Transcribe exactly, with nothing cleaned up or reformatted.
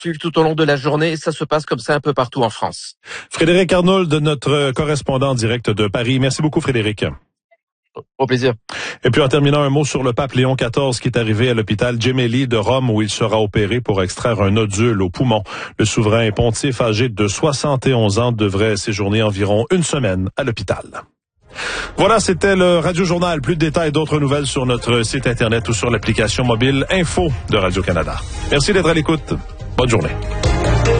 suivre tout au long de la journée. Ça se passe comme ça un peu partout en France. Frédéric Arnould, notre correspondant direct de Paris. Merci beaucoup, Frédéric. Au plaisir. Et puis en terminant, un mot sur le pape Léon quatorze qui est arrivé à l'hôpital Gemelli de Rome où il sera opéré pour extraire un nodule au poumon. Le souverain pontife âgé de soixante et onze ans devrait séjourner environ une semaine à l'hôpital. Voilà, c'était le Radio Journal. Plus de détails et d'autres nouvelles sur notre site Internet ou sur l'application mobile Info de Radio-Canada. Merci d'être à l'écoute. Bonne journée.